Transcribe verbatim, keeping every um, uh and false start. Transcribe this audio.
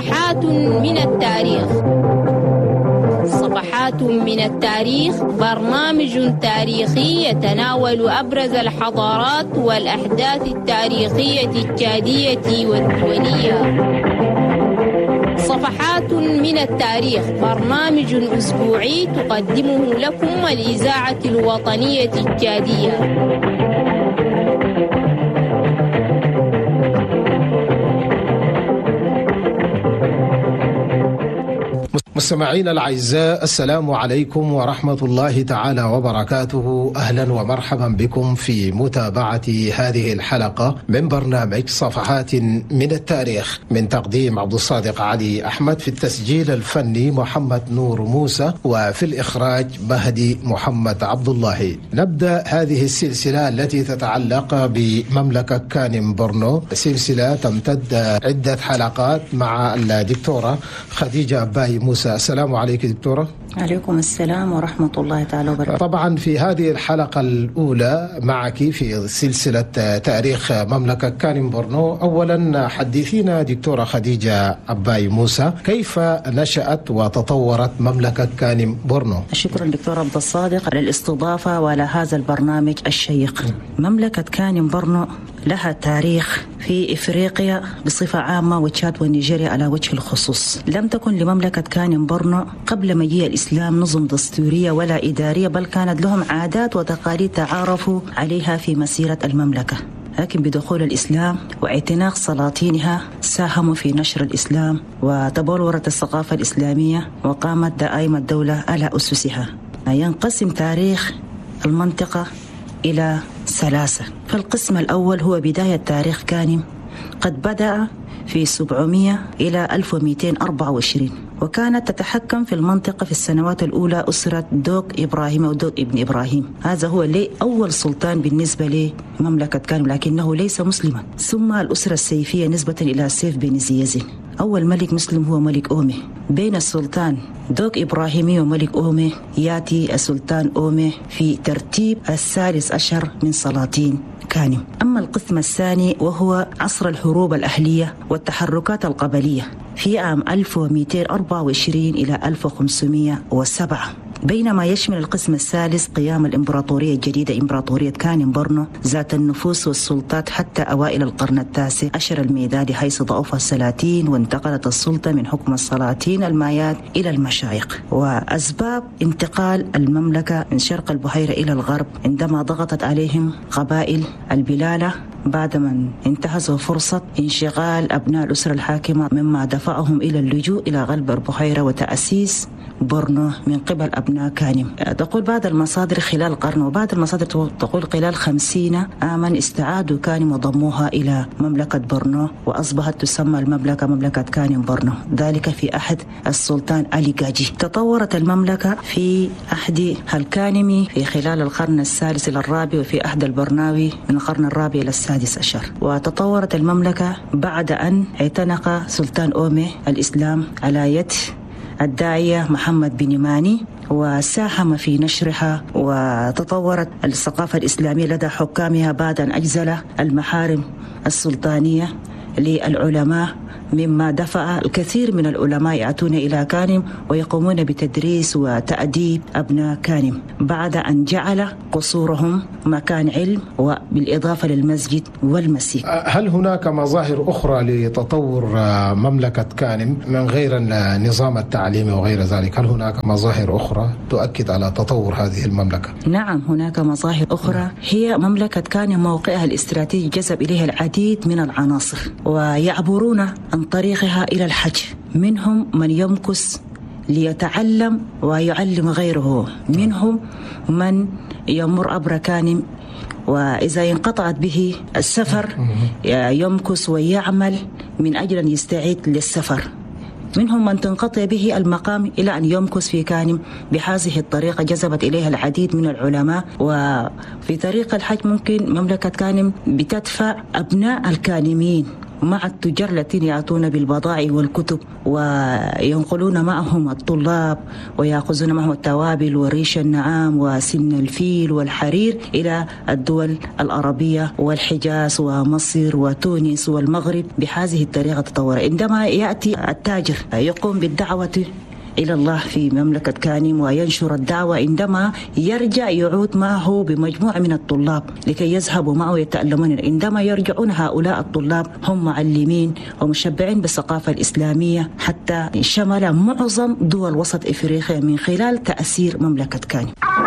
صفحات من التاريخ. صفحات من التاريخ برنامج تاريخي يتناول أبرز الحضارات والأحداث التاريخية التشادية والدولية. صفحات من التاريخ برنامج أسبوعي تقدمه لكم الإذاعة الوطنية التشادية. مستمعينا الأعزاء، السلام عليكم ورحمة الله تعالى وبركاته. أهلا ومرحبا بكم في متابعة هذه الحلقة من برنامج صفحات من التاريخ، من تقديم عبد الصادق علي أحمد، في التسجيل الفني محمد نور موسى، وفي الإخراج مهدي محمد عبد الله. نبدأ هذه السلسلة التي تتعلق بمملكة كانم بورنو، سلسلة تمتد عدة حلقات مع الدكتورة خديجة أباي موسى. السلام عليك دكتورة. عليكم السلام ورحمة الله تعالى وبركاته. طبعا في هذه الحلقة الأولى معك في سلسلة تاريخ مملكة كانم بورنو، أولا حدثينا دكتورة خديجة أباي موسى، كيف نشأت وتطورت مملكة كانم بورنو؟ شكرا دكتور عبد الصادق على الاستضافة وعلى هذا البرنامج الشيق. مملكة كانم بورنو لها تاريخ في إفريقيا بصفة عامة وتشاد ونيجيريا على وجه الخصوص. لم تكن لمملكة كانم بورنو قبل مجيء الإسلام نظم دستورية ولا إدارية، بل كانت لهم عادات وتقاليد تعارفوا عليها في مسيرة المملكة. لكن بدخول الإسلام واعتناق سلاطينها ساهموا في نشر الإسلام وتبلورت الثقافة الإسلامية وقامت دائما الدولة على أسسها. ينقسم تاريخ المنطقة إلى ثلاثة. فالقسم الأول هو بداية تاريخ كانم، قد بدأ في سبعمائة إلى ألف ومئتين وأربعة وعشرين، وكانت تتحكم في المنطقة في السنوات الأولى أسرة دوق إبراهيم أو دوق ابن إبراهيم. هذا هو لي أول سلطان بالنسبة لمملكة كانم، لكنه ليس مسلما. ثم الأسرة السيفية نسبة إلى سيف بن زيازين. أول ملك مسلم هو ملك أومي. بين السلطان دوق إبراهيمي وملك أومي يأتي السلطان أومي في ترتيب الثالث عشر من سلاطين كانم. أما القسم الثاني وهو عصر الحروب الأهلية والتحركات القبلية في عام ألف ومئتين وأربعة وعشرين إلى ألف وخمسمائة وسبعة، بينما يشمل القسم الثالث قيام الإمبراطورية الجديدة إمبراطورية كانم بورنو ذات النفوذ والسلطات حتى أوائل القرن التاسع عشر الميلادي، حيث ضعف السلاطين وانتقلت السلطة من حكم السلاطين المايات إلى المشايخ. وأسباب انتقال المملكة من شرق البحيرة إلى الغرب عندما ضغطت عليهم قبائل البلالة بعدما انتهزوا فرصة انشغال أبناء الأسرة الحاكمة، مما دفعهم إلى اللجوء إلى غرب البحيرة وتأسيس بورنو من قبل أبناء كانم. تقول بعض المصادر خلال قرن، وبعض المصادر تقول خلال خمسين عاما استعادوا كانم وضموها إلى مملكة بورنو، وأصبحت تسمى المملكة مملكة كانم بورنو، ذلك في عهد السلطان علي جاجي. تطورت المملكة في عهد الكانمي في خلال القرن الثالث إلى الرابع، وفي عهد البرناوي من القرن الرابع إلى السادس عشر. وتطورت المملكة بعد أن اعتنق سلطان أومي الإسلام على يد الداعية محمد بن ماني، وساهم في نشرها. وتطورت الثقافة الإسلامية لدى حكامها بعد أن أجزل المحارم السلطانية للعلماء، مما دفع الكثير من العلماء يأتون إلى كانم ويقومون بتدريس وتأديب أبناء كانم، بعد أن جعل قصورهم مكان علم وبالإضافة للمسجد والمسيح. هل هناك مظاهر أخرى لتطور مملكة كانم من غير النظام التعليمي وغير ذلك؟ هل هناك مظاهر أخرى تؤكد على تطور هذه المملكة؟ نعم، هناك مظاهر أخرى. هي مملكة كانم موقعها الاستراتيجي جذب إليها العديد من العناصر، ويعبرون عن طريقها إلى الحج. منهم من يمكث ليتعلم ويعلم غيره، منهم من يمر عبر كانم وإذا انقطعت به السفر يمكث ويعمل من أجل أن يستعد للسفر. منهم من تنقطع به المقام إلى أن يمكث في كانم. بهذه الطريقة جذبت إليها العديد من العلماء. وفي طريق الحج ممكن مملكة كانم بتدفع أبناء الكانميين مع التجار الذين يأتون بالبضائع والكتب وينقلون معهم الطلاب ويأخذون معهم التوابل وريش النعام وسن الفيل والحرير إلى الدول العربية والحجاز ومصر وتونس والمغرب. بهذه الطريقة تطور. عندما يأتي التاجر يقوم بالدعوة إلى الله في مملكة كانم وينشر الدعوة، عندما يرجع يعود معه بمجموعة من الطلاب لكي يذهبوا معه يتعلمون. عندما يرجعون هؤلاء الطلاب هم معلمين ومشبعين بالثقافة الإسلامية حتى شمل معظم دول وسط إفريقيا من خلال تأثير مملكة كانم.